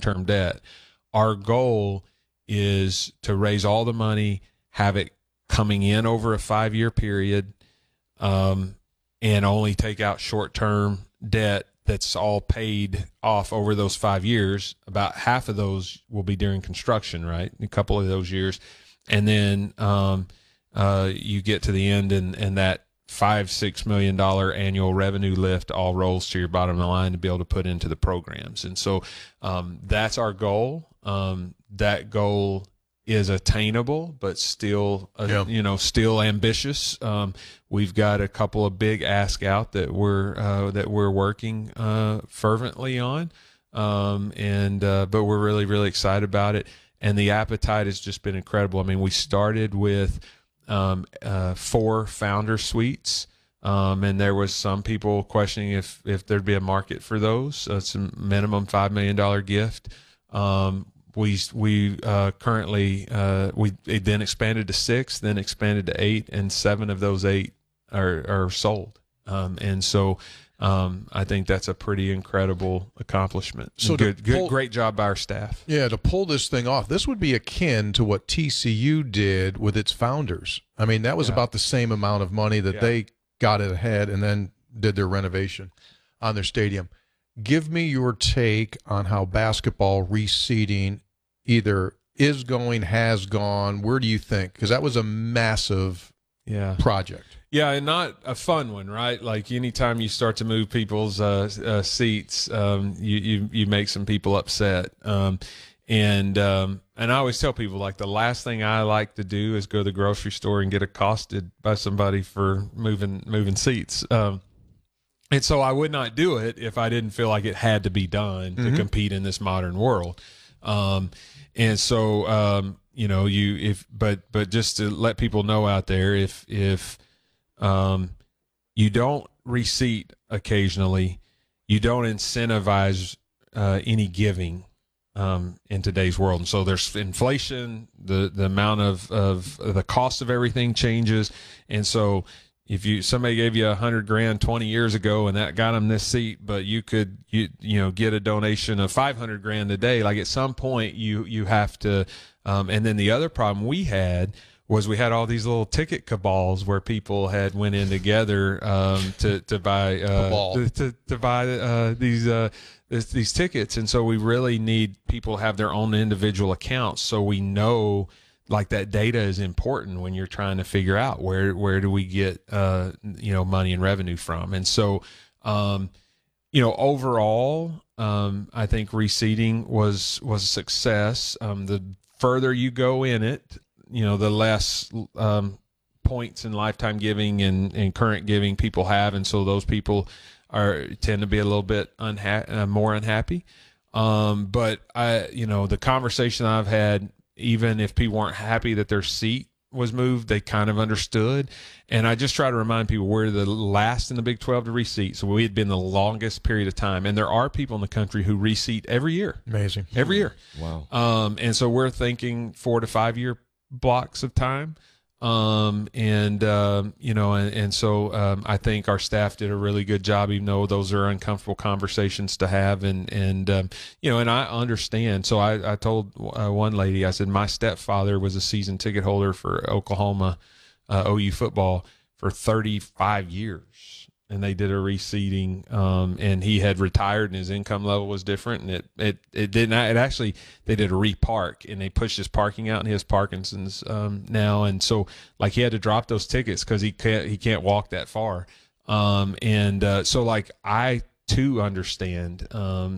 short-term debt. Our goal is to raise all the money, have it coming in over a 5-year period, and only take out short-term debt that's all paid off over those 5 years. About half of those will be during construction, right? A couple of those years. And then you get to the end, and that $5-6 million annual revenue lift all rolls to your bottom line to be able to put into the programs. And so that's our goal. That goal is attainable, but still, still ambitious. We've got a couple of big asks out that we're working fervently on, but we're really, really excited about it. And the appetite has just been incredible. I mean, we started with 4 founder suites, and there was some people questioning if there'd be a market for those. It's a minimum $5 million gift. We currently it then expanded to 6, then expanded to 8, and 7 of those 8 are sold. And so I think that's a pretty incredible accomplishment. So great job by our staff. Yeah, to pull this thing off, this would be akin to what TCU did with its founders. I mean, that was about the same amount of money that they got it ahead and then did their renovation on their stadium. Give me your take on how basketball reseeding either is going, has gone. Where do you think? Because that was a massive project. Yeah, and not a fun one, right? Like anytime you start to move people's seats, you make some people upset. And I always tell people, like, the last thing I like to do is go to the grocery store and get accosted by somebody for moving seats. And so I would not do it if I didn't feel like it had to be done to compete in this modern world. And so, but just to let people know out there, if you don't reseat occasionally, you don't incentivize any giving in today's world. And so there's inflation, the amount of the cost of everything changes. And so if somebody gave you $100,000 20 years ago and that got them this seat, but you could get a donation of $500,000 today, like at some point you have to. And then the other problem we had was we had all these little ticket cabals where people had went in together to buy these tickets. And so we really need people to have their own individual accounts, so we know, like, that data is important when you're trying to figure out where do we get money and revenue from. And so overall, I think reseeding was a success. The further you go in it, the less points in lifetime giving and current giving people have, and so those people tend to be a little bit more unhappy. But the conversation I've had, even if people weren't happy that their seat was moved, they kind of understood. And I just try to remind people we're the last in the Big 12 to reseat. So we had been the longest period of time. And there are people in the country who reseat every year. Amazing. Every year. Wow. And so we're thinking 4 to 5 year blocks of time. So I think our staff did a really good job, even though those are uncomfortable conversations to have. And I understand. So I told one lady, I said, my stepfather was a season ticket holder for Oklahoma, OU football for 35 years. And they did a reseeding, and he had retired and his income level was different. And it didn't, they did a repark, and they pushed his parking out, and he has Parkinson's now. And so, like, he had to drop those tickets because he can't walk that far. So like, I too understand. But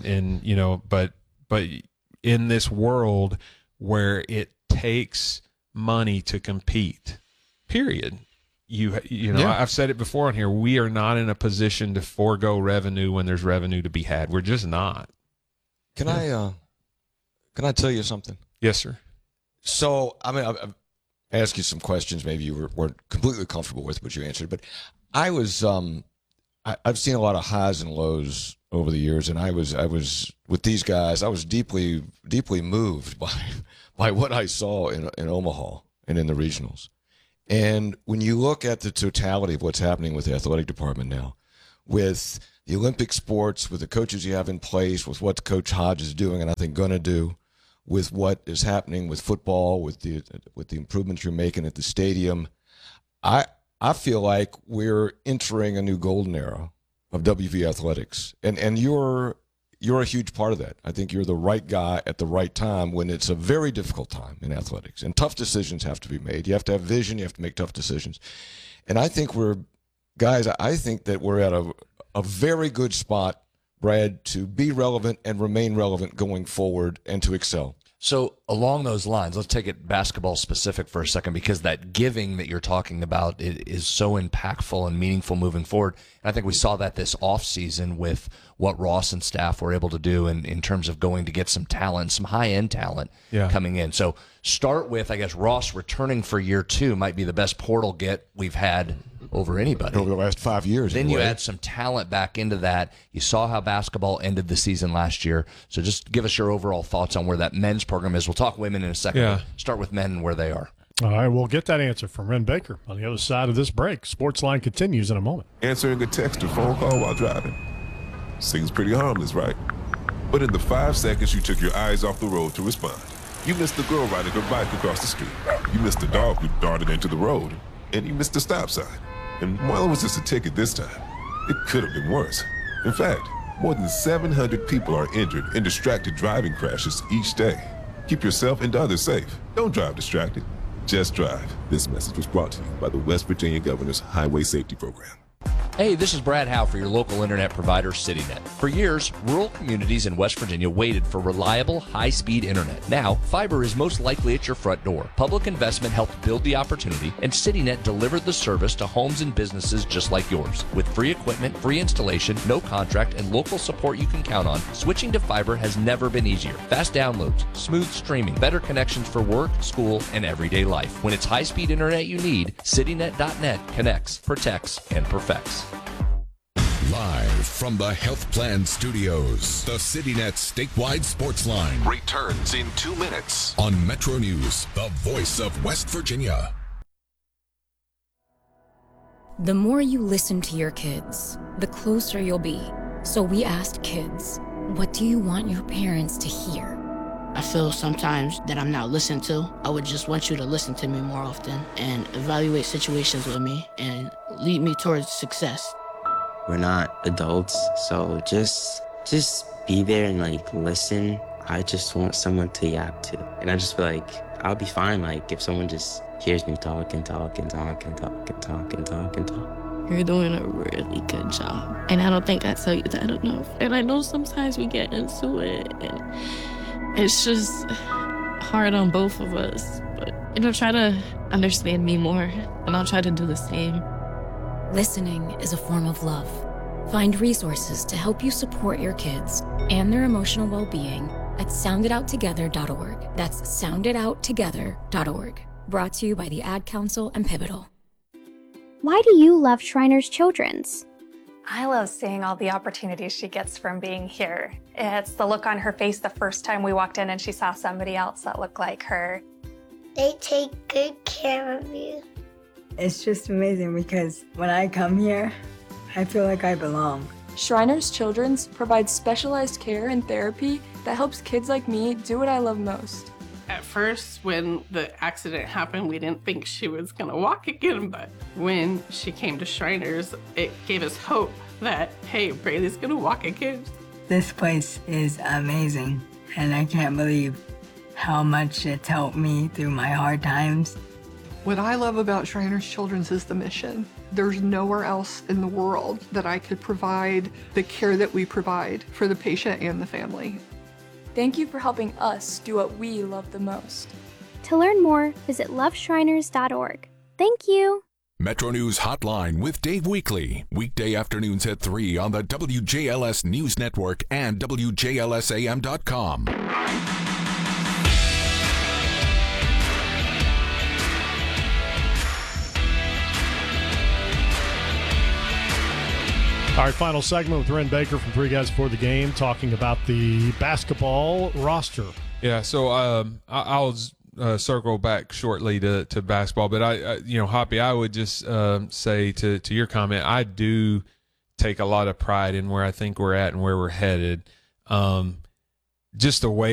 in this world where it takes money to compete, period. I've said it before on here. We are not in a position to forego revenue when there's revenue to be had. We're just not. Can I tell you something? Yes, sir. So, I mean, I've asked you some questions maybe you weren't completely comfortable with, but you answered. But I was, I've seen a lot of highs and lows over the years, and I was with these guys. I was deeply, deeply moved by what I saw in Omaha and in the regionals. And when you look at the totality of what's happening with the athletic department now, with the Olympic sports, with the coaches you have in place, with what Coach Hodge is doing and I think going to do, with what is happening with football, with the improvements you're making at the stadium, I feel like we're entering a new golden era of WV athletics, and you're a huge part of that. I think you're the right guy at the right time when it's a very difficult time in athletics, and tough decisions have to be made. You have to have vision. You have to make tough decisions, and I think I think that we're at a very good spot, Brad, to be relevant and remain relevant going forward and to excel. So along those lines, let's take it basketball specific for a second, because that giving that you're talking about is so impactful and meaningful moving forward. And I think we saw that this offseason with what Ross and staff were able to do in terms of going to get some talent, some high-end talent coming in. So start with, I guess, Ross returning for year 2 might be the best portal get we've had over anybody. Over the last 5 years. Then you add some talent back into that. You saw how basketball ended the season last year. So just give us your overall thoughts on where that men's program is. We'll talk women in a second. Yeah. Start with men and where they are. All right, we'll get that answer from Wren Baker on the other side of this break. Sportsline continues in a moment. Answering a text or phone call while driving. Seems pretty harmless, right? But in the 5 seconds you took your eyes off the road to respond, you missed the girl riding her bike across the street. You missed the dog who darted into the road. And you missed the stop sign. And while it was just a ticket this time, it could have been worse. In fact, more than 700 people are injured in distracted driving crashes each day. Keep yourself and others safe. Don't drive distracted. Just drive. This message was brought to you by the West Virginia Governor's Highway Safety Program. Hey, this is Brad Howe for your local internet provider, CityNet. For years, rural communities in West Virginia waited for reliable, high-speed internet. Now, fiber is most likely at your front door. Public investment helped build the opportunity, and CityNet delivered the service to homes and businesses just like yours. With free equipment, free installation, no contract, and local support you can count on, switching to fiber has never been easier. Fast downloads, smooth streaming, better connections for work, school, and everyday life. When it's high-speed internet you need, CityNet.net connects, protects, and perfects. Live from the Health Plan Studios, the CityNet statewide sports line returns in 2 minutes on Metro News, the voice of West Virginia. The more you listen to your kids, the closer you'll be. So we asked kids, what do you want your parents to hear? I feel sometimes that I'm not listened to. I would just want you to listen to me more often and evaluate situations with me and lead me towards success. We're not adults, so just be there and listen. I just want someone to yap to. And I just feel like I'll be fine if someone just hears me talk and talk and talk and talk and talk and talk and talk. You're doing a really good job. And I don't think I tell you that enough. And I know sometimes we get into it and it's just hard on both of us. But try to understand me more and I'll try to do the same. Listening is a form of love. Find resources to help you support your kids and their emotional well-being at sounditouttogether.org. That's sounditouttogether.org. Brought to you by the Ad Council and Pivotal. Why do you love Shriners Children's? I love seeing all the opportunities she gets from being here. It's the look on her face the first time we walked in and she saw somebody else that looked like her. They take good care of you. It's just amazing because when I come here, I feel like I belong. Shriners Children's provides specialized care and therapy that helps kids like me do what I love most. At first, when the accident happened, we didn't think she was gonna walk again, but when she came to Shriners, it gave us hope that, hey, Braylee's gonna walk again. This place is amazing, and I can't believe how much it's helped me through my hard times. What I love about Shriners Children's is the mission. There's nowhere else in the world that I could provide the care that we provide for the patient and the family. Thank you for helping us do what we love the most. To learn more, visit loveshriners.org. Thank you. Metro News Hotline with Dave Weekly. Weekday afternoons at 3 on the WJLS News Network and WJLSAM.com. All right, final segment with Wren Baker from Three Guys Before the Game, talking about the basketball roster. Yeah, so I'll circle back shortly to basketball, but Hoppy, I would just say to your comment, I do take a lot of pride in where I think we're at and where we're headed. Just the way